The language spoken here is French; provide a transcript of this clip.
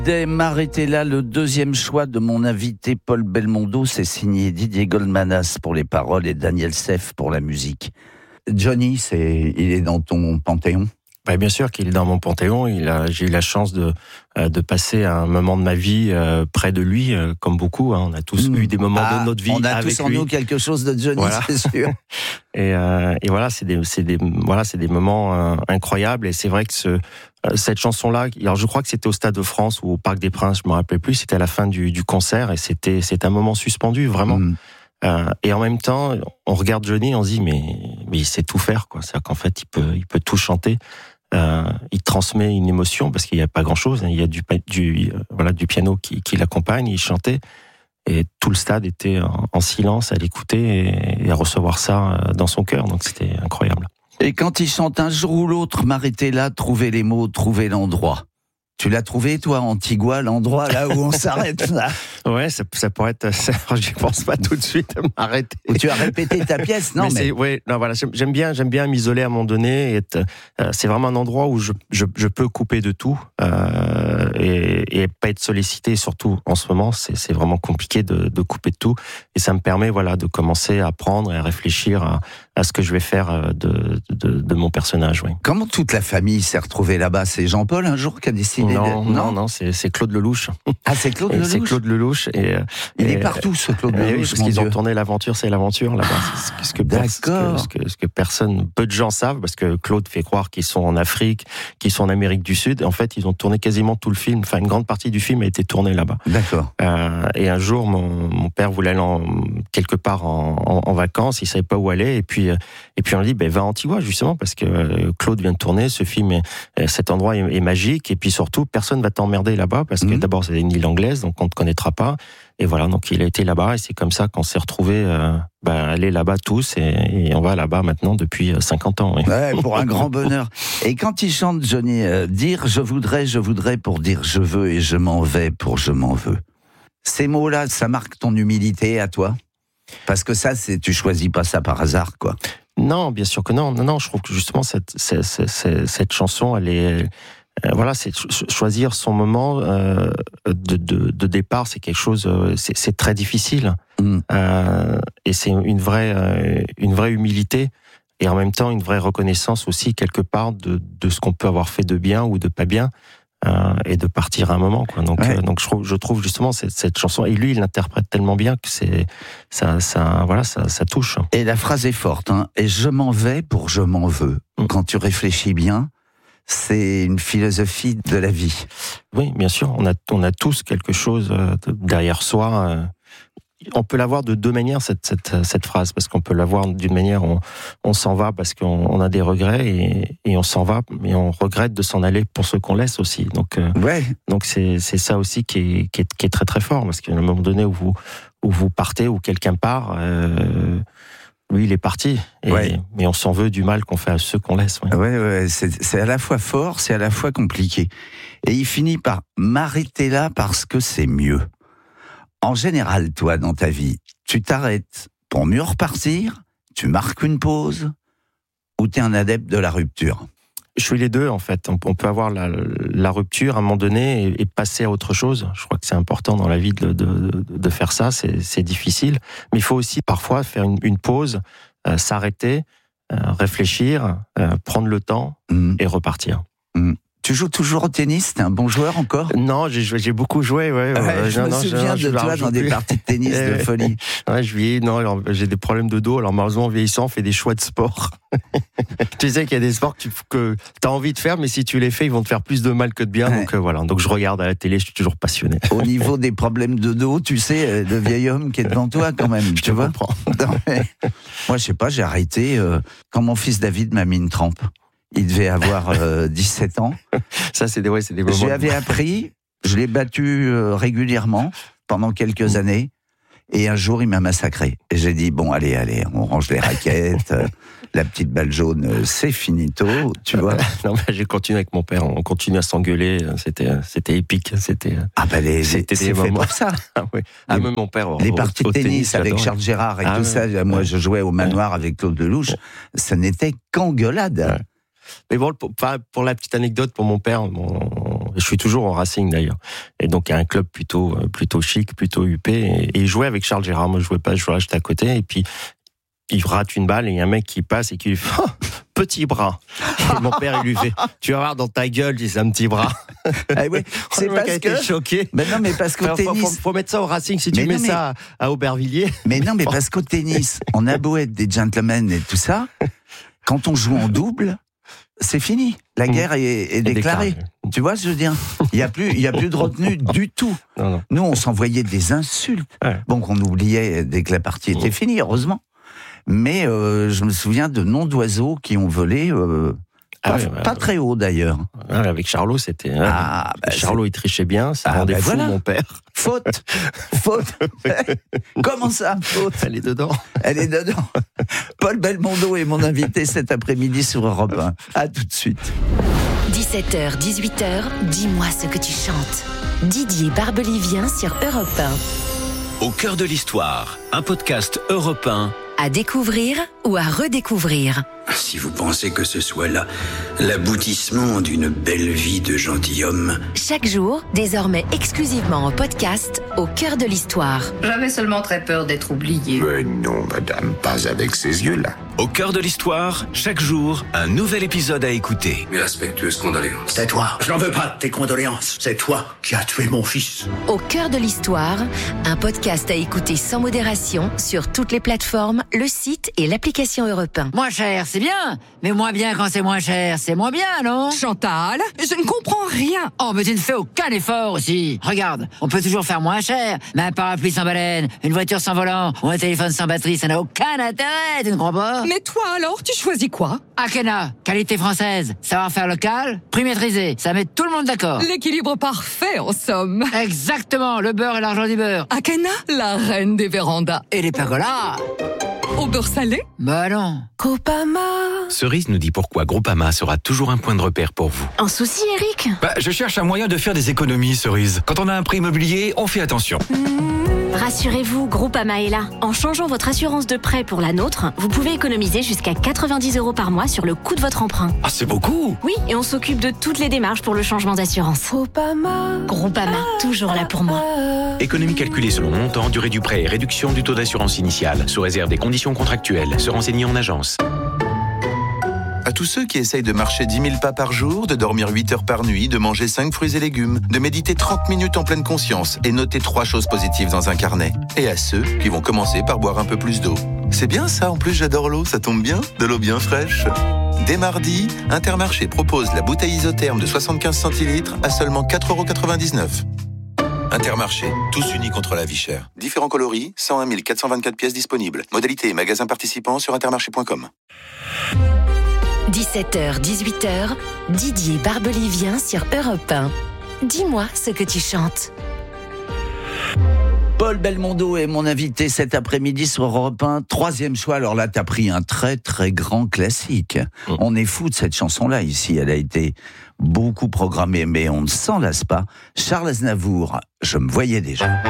M'arrêter là, le deuxième choix de mon invité Paul Belmondo, c'est signé Didier Golmanas pour les paroles et Daniel Seff pour la musique. Johnny, il est dans ton panthéon? Bah, bien sûr qu'il est dans mon panthéon. J'ai eu la chance de passer un moment de ma vie près de lui, comme beaucoup. On a tous eu des moments de notre vie avec lui. On a tous en nous quelque chose de Johnny, voilà. C'est sûr. Et voilà, c'est des moments incroyables. Et c'est vrai que cette chanson-là, alors je crois que c'était au Stade de France ou au Parc des Princes, je me rappelle plus. C'était à la fin du concert et c'était un moment suspendu, vraiment. Et en même temps, on regarde Johnny, on se dit mais il sait tout faire, quoi. C'est-à-dire qu'en fait, il peut tout chanter. Il transmet une émotion parce qu'il n'y a pas grand-chose. Il y a du piano qui l'accompagne. Il chantait et tout le stade était en silence à l'écouter et à recevoir ça dans son cœur. Donc c'était incroyable. Et quand il chante un jour ou l'autre, m'arrêter là, trouver les mots, trouver l'endroit. Tu l'as trouvé, toi, Antigua, l'endroit là où on s'arrête là? Ouais, ça pourrait être. Je pense pas tout de suite m'arrêter. Ou tu as répété ta pièce, non? Voilà. J'aime bien m'isoler à un moment donné. C'est vraiment un endroit où je peux couper de tout et pas être sollicité. Surtout en ce moment, c'est vraiment compliqué de couper de tout. Et ça me permet, de commencer à apprendre et à réfléchir à ce que je vais faire de mon personnage. Oui. Comment toute la famille s'est retrouvée là-bas? C'est Jean-Paul un jour qui a décidé? Non, c'est Claude Lelouch. Ah, c'est Claude Lelouch. C'est Claude Lelouch. Il est partout, ce Claude Lelouch. Oui, parce qu'ils ont tourné L'aventure, c'est l'aventure là-bas. Ce que peu de gens savent, parce que Claude fait croire qu'ils sont en Afrique, qu'ils sont en Amérique du Sud. En fait, ils ont tourné quasiment tout le film. Enfin, une grande partie du film a été tournée là-bas. D'accord. Et un jour, mon père voulait aller quelque part en vacances. Il savait pas où aller. Et puis on lui dit, va à Antigua, justement, parce que Claude vient de tourner. Ce film, cet endroit est magique. Et puis surtout, personne va t'emmerder là-bas, parce que d'abord, c'est une île anglaise, donc on ne te connaîtra pas. Et voilà, donc il a été là-bas, et c'est comme ça qu'on s'est retrouvés aller là-bas tous, et on va là-bas maintenant depuis 50 ans. Oui. Ouais, pour un grand bonheur. Et quand il chante, Johnny, dire je voudrais pour dire je veux, et je m'en vais pour je m'en veux. Ces mots-là, ça marque ton humilité à toi? Parce que ça, tu choisis pas ça par hasard, quoi. Non, bien sûr que non. Non, je trouve que justement cette chanson, elle est c'est choisir son moment de départ, c'est quelque chose, c'est très difficile. Et c'est une vraie humilité, et en même temps une vraie reconnaissance aussi quelque part de ce qu'on peut avoir fait de bien ou de pas bien, et de partir à un moment, quoi. Donc je trouve justement cette chanson, et lui il l'interprète tellement bien que ça touche. Et la phrase est forte, hein. Et je m'en vais pour je m'en veux. Quand tu réfléchis bien, c'est une philosophie de la vie. Oui, bien sûr. On a tous quelque chose derrière soi. On peut l'avoir de deux manières, cette phrase, parce qu'on peut l'avoir d'une manière, on s'en va parce qu'on a des regrets, et on s'en va, mais on regrette de s'en aller pour ceux qu'on laisse aussi. Donc c'est ça aussi qui est très très fort, parce qu'à un moment donné où vous partez, où quelqu'un part, lui, il est parti, mais on s'en veut du mal qu'on fait à ceux qu'on laisse. Ouais, c'est à la fois fort, c'est à la fois compliqué. Et il finit par m'arrêter là parce que c'est mieux. En général, toi, dans ta vie, tu t'arrêtes pour mieux repartir, tu marques une pause, ou t'es un adepte de la rupture? Je suis les deux, en fait. On peut avoir la rupture à un moment donné et passer à autre chose. Je crois que c'est important dans la vie de faire ça. C'est difficile. Mais il faut aussi parfois faire une pause, s'arrêter, réfléchir, prendre le temps et repartir. Tu joues toujours au tennis? T'es un bon joueur encore? Non, j'ai beaucoup joué. Je me souviens de toi dans des parties de tennis de folie. Ouais, j'ai des problèmes de dos. Alors malheureusement, en vieillissant, on fait des choix de sport. Tu sais qu'il y a des sports que t'as envie de faire, mais si tu les fais, ils vont te faire plus de mal que de bien. Donc voilà. Donc je regarde à la télé, je suis toujours passionné. Au niveau des problèmes de dos, tu sais, le vieil homme qui est devant toi quand même. Je te comprends. Moi, je sais pas, j'ai arrêté quand mon fils David m'a mis une trempe. Il devait avoir 17 ans. Ça, c'est des moments. Je lui avais appris, je l'ai battu régulièrement pendant quelques années, et un jour, il m'a massacré. Et j'ai dit, bon, allez, on range les raquettes, la petite balle jaune, c'est finito, tu vois. Non, mais j'ai continué avec mon père, on continue à s'engueuler, c'était épique, c'était des moments. Pour ça. Même mon père. Les parties de tennis avec Charles Gérard et tout ça, moi, je jouais au manoir avec Claude Lelouch, ça n'était qu'engueulade. Mais bon, pour la petite anecdote, pour mon père, Je suis toujours au Racing d'ailleurs. Et donc il y a un club plutôt chic, plutôt huppé. Et il jouait avec Charles Gérard. Moi je jouais pas, je jouais juste à côté. Et puis il rate une balle et il y a un mec qui passe et qui lui fait petit bras. Et mon père il lui fait tu vas voir dans ta gueule, c'est un petit bras. Ah ouais, c'est le mec parce a été choqué. Mais non, mais parce qu'au tennis, faut mettre ça au Racing. Si tu mets ça à Aubervilliers. Mais non, mais parce qu'au tennis, on a beau être des gentlemen et tout ça, quand on joue en double, c'est fini. La guerre est déclarée. Tu vois ce que je veux dire? Il y a plus de retenue du tout. Non. Nous, on s'envoyait des insultes. Ouais. Bon, qu'on oubliait dès que la partie était finie, heureusement. Mais je me souviens de noms d'oiseaux qui ont volé. Pas très haut d'ailleurs. Avec Charlot, c'était. Charlot, il trichait bien, ça rendait fou mon père. Faute. Comment ça, faute? Elle est dedans. Paul Belmondo est mon invité cet après-midi sur Europe 1. À tout de suite. 17h, 18h, dis-moi ce que tu chantes. Didier Barbelivien sur Europe 1. Au cœur de l'histoire, un podcast Europe 1. À découvrir ou à redécouvrir. Si vous pensez que ce soit là l'aboutissement d'une belle vie de gentilhomme. Chaque jour, désormais exclusivement en podcast, au cœur de l'histoire. J'avais seulement très peur d'être oublié. Mais non, madame, pas avec ces yeux-là. Au cœur de l'histoire, chaque jour, un nouvel épisode à écouter. Mes respectueuses condoléances. C'est toi. Je n'en veux pas de tes condoléances. C'est toi qui as tué mon fils. Au cœur de l'histoire, un podcast à écouter sans modération sur toutes les plateformes, le site et l'application Europe 1. Moins cher, c'est bien. Mais moins bien quand c'est moins cher, c'est moins bien, non? Chantal, je ne comprends rien. Oh, mais tu ne fais aucun effort aussi. Regarde, on peut toujours faire moins cher. Mais un parapluie sans baleine, une voiture sans volant ou un téléphone sans batterie, ça n'a aucun intérêt, tu ne crois pas? Mais toi alors, tu choisis quoi? Akena, qualité française, savoir-faire local, prix maîtrisé, ça met tout le monde d'accord. L'équilibre parfait en somme. Exactement, le beurre et l'argent du beurre. Akena, la reine des vérandas. Et les pergolas. Au beurre salé? Bah non. Groupama. Cerise nous dit pourquoi Groupama sera toujours un point de repère pour vous. Un souci, Eric? Je cherche un moyen de faire des économies, Cerise. Quand on a un prêt immobilier, on fait attention. Rassurez-vous, Groupama est là. En changeant votre assurance de prêt pour la nôtre, vous pouvez économiser jusqu'à 90 € par mois sur le coût de votre emprunt. Ah, c'est beaucoup! Oui, et on s'occupe de toutes les démarches pour le changement d'assurance. Groupama, toujours là pour moi. Économie calculée selon montant, durée du prêt et réduction du taux d'assurance initiale, sous réserve des conditions contractuelles. Se renseigner en agence. À tous ceux qui essayent de marcher 10 000 pas par jour, de dormir 8 heures par nuit, de manger 5 fruits et légumes, de méditer 30 minutes en pleine conscience et noter 3 choses positives dans un carnet. Et à ceux qui vont commencer par boire un peu plus d'eau. C'est bien ça, en plus j'adore l'eau, ça tombe bien, de l'eau bien fraîche. Dès mardi, Intermarché propose la bouteille isotherme de 75 centilitres à seulement 4,99 €. Intermarché, tous unis contre la vie chère. Différents coloris, 101 424 pièces disponibles. Modalité et magasins participants sur intermarché.com. 17h, 18h, Didier Barbelivien sur Europe 1. Dis-moi ce que tu chantes. Paul Belmondo est mon invité cet après-midi sur Europe 1. 3e choix, alors là, t'as pris un très très grand classique. On est fou de cette chanson-là ici, elle a été beaucoup programmée, mais on ne s'en lasse pas. Charles Aznavour, je me voyais déjà.